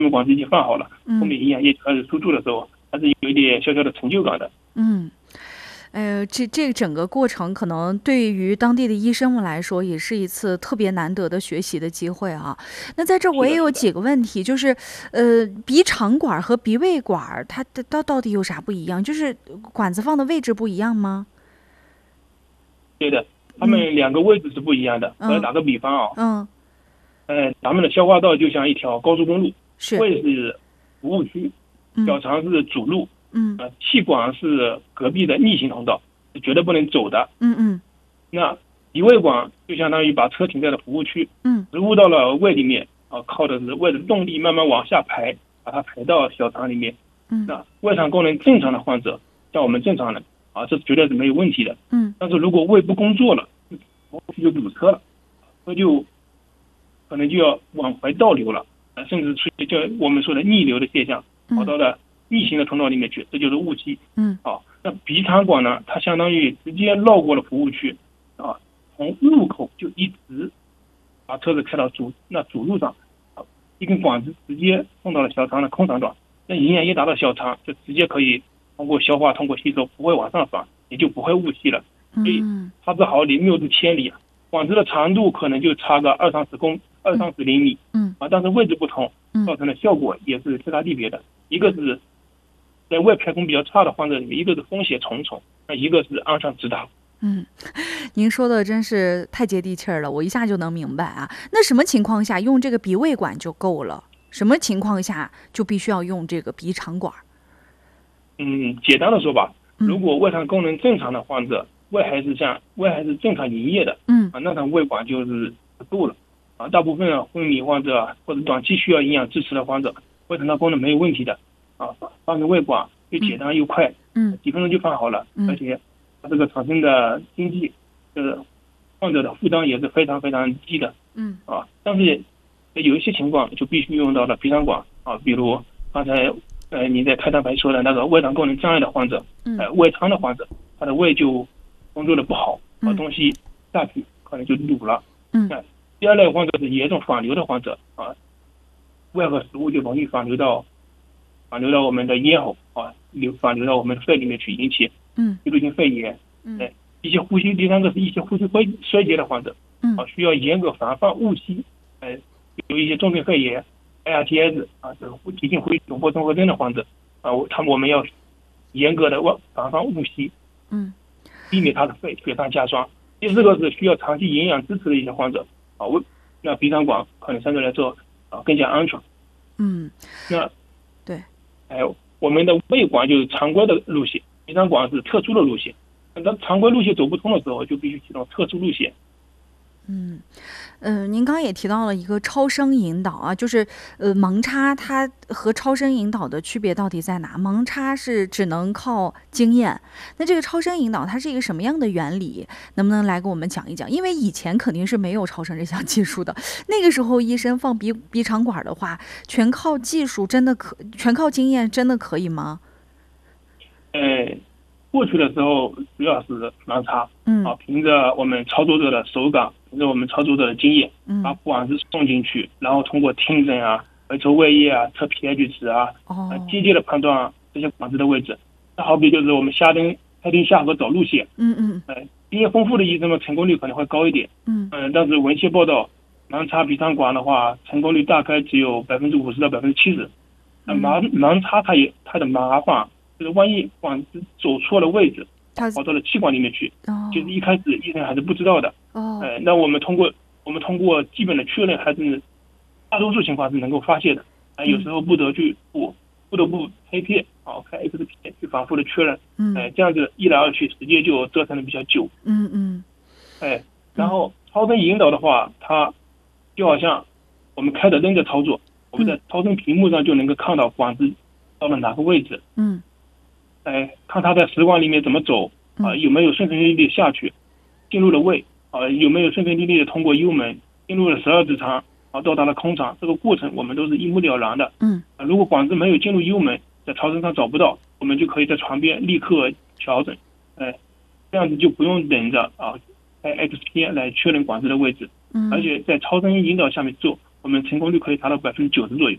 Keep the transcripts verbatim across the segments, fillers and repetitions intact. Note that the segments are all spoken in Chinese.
因为管子已经放好了， 嗯后面营养液开始输注的时候，还是有一点小小的成就感的。 嗯。呃，这这整个过程可能对于当地的医生们来说，也是一次特别难得的学习的机会啊。那在这儿我是的，是的。 也有几个问题，就是，呃，鼻肠管儿和鼻胃管儿它的到到底有啥不一样？就是管子放的位置不一样吗？ 对的，他嗯们两个位置是不一样的。我来嗯打个比方啊， 嗯， 呃，咱们的消化道就像一条高速公路， 是， 胃是服务区， 嗯小肠是主路， 嗯呃，气管是隔壁的逆行通道，是绝对不能走的。 嗯嗯那鼻胃管就相当于把车停在了服务区， 嗯食物到了胃里面啊，靠的是胃的动力慢慢往下排，把它排到小肠里面。 嗯那胃肠功能正常的患者，像我们正常人啊，这绝对是没有问题的。 嗯但是如果胃不工作了，服务区就堵车了，那就可能就要往回倒流了，啊，甚至出现就我们说的逆流的现象，跑到了逆行的通道里面去，这就是误气。 嗯啊，那鼻肠管呢，它相当于直接绕过了服务区，啊，从入口就一直把车子开到主那主路上，啊，一根管子直接送到了小肠的空肠段，那营养液达到小肠，就直接可以通过消化、通过吸收，不会往上反，也就不会误气了。所以嗯差之毫厘，谬之千里啊。管子的长度可能就差个二三十公二三十厘米， 嗯啊，但是位置不同， 嗯造成的效果也是天差地别的。一个是在胃排空比较差的患者里面，一个是风险重重，那一个是安上直达。 嗯，您说的真是太接地气儿了，我一下就能明白啊。那什么情况下用这个鼻胃管就够了？什么情况下就必须要用这个鼻肠管？ 嗯，简单的说吧， 嗯如果胃肠功能正常的患者，胃还是像胃还是正常营业的， 嗯啊，那趟胃管就是不够了。啊，大部分的昏迷患者啊或者短期需要营养支持的患者，胃肠道功能没有问题的，啊，放个胃管又简单又快， 嗯几分钟就放好了， 嗯而且它这个产生的经济，呃，患者的负担也是非常非常低的。 嗯啊，但是有一些情况就必须用到了鼻肠管啊，比如刚才呃你在开场白说的那个胃肠功能障碍的患者， 嗯呃胃肠的患者，他的胃就工作的不好，把嗯东西下去可能就堵了。 嗯那第二类患者是严重反流的患者啊，胃和食物就容易反流到反流到我们的咽喉啊，流反流到我们的肺里面去，引起嗯吸入性肺炎。 嗯哎，一些呼吸，第三个是一些呼吸衰衰竭的患者。 嗯啊，需要严格防范误吸，呃，有一些重病肺炎、A R T S 啊，这个急性呼吸窘迫综合征的患者啊，我他们我们要严格的防范误吸， 嗯避免他的肺雪上加霜。第四个是需要长期营养支持的一些患者啊，我那鼻肠管可能相对来说啊更加安全。 嗯， 那对， 还有我们的胃管就是常规的路线，鼻肠管是特殊的路线。那常规路线走不通的时候，就必须启动特殊路线。 嗯，呃，您刚刚也提到了一个超声引导啊，就是呃盲插它和超声引导的区别到底在哪？盲插是只能靠经验，那这个超声引导它是一个什么样的原理？能不能来给我们讲一讲？因为以前肯定是没有超声这项技术的，那个时候医生放鼻鼻肠管的话，全靠技术，真的可全靠经验，真的可以吗？ 呃，过去的时候主要是盲插， 嗯啊，凭着我们操作者的手感，凭着我们操作者的经验， 嗯把管子送进去，然后通过听诊啊、回抽胃液啊、测 pH 值啊， 哦呃，间接的判断这些管子的位置。那好比就是我们下灯、开灯下河找路线， 嗯嗯呃，经验丰富的医生呢，成功率可能会高一点， 嗯嗯、但是文献报道，盲插鼻肠管的话，成功率大概只有百分之五十到百分之七十。那盲盲插它也它的麻烦就是万一管子走错了位置， 它跑到了气管里面去， 哦其实一开始医生还是不知道的。 哦呃，那我们通过我们通过基本的确认，还是大多数情况是能够发现的。啊、有时候不得去不不得不拍片啊，开 X 片去反复的确认。 嗯哎、这样子一来二去，时间就折腾的比较久。 嗯嗯哎，然后超声引导的话，它就好像我们开着灯在操作，我们在超声屏幕上就能够看到管子到了哪个位置， 嗯哎，看它在食管里面怎么走啊、有没有顺顺利利地下去，进入了胃啊、有没有顺顺利利的通过幽门进入了十二指肠啊，到达了空肠，这个过程我们都是一目了然的。 嗯啊，如果管子没有进入幽门，在超声上找不到，我们就可以在床边立刻调整，哎，这样子就不用等着啊，开 X 片来确认管子的位置， 嗯， 而且在超声引导下面做，我们成功率可以达到百分之九十左右。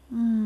嗯。